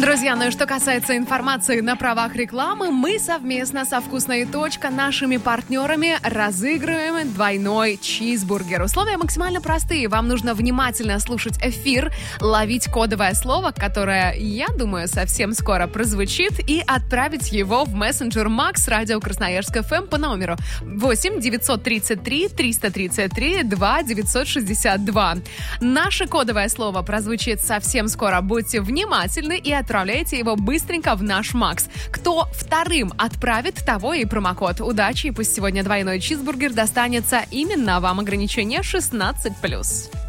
Друзья, ну и что касается информации на правах рекламы, мы совместно со «Вкусной точка» нашими партнерами разыгрываем двойной чизбургер. Условия максимально простые. Вам нужно внимательно слушать эфир, ловить кодовое слово, которое, я думаю, совсем скоро прозвучит, и отправить его в мессенджер Макс Радио Красноярск ФМ по номеру 8 933 333 2 962. Наше кодовое слово прозвучит совсем скоро. Будьте внимательны и отправляйте его быстренько в наш Макс. Кто вторым отправит, того и промокод. Удачи, и пусть сегодня двойной чизбургер достанется именно вам. Ограничение 16+.